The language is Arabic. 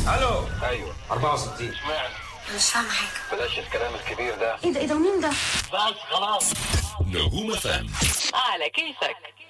الو. ايوه 64. اشمعنى؟ مش فاهمة حاجة. بلاش الكلام الكبير ده. ايه ده ومين ده؟ بس خلاص. نجوم FM على كيفك.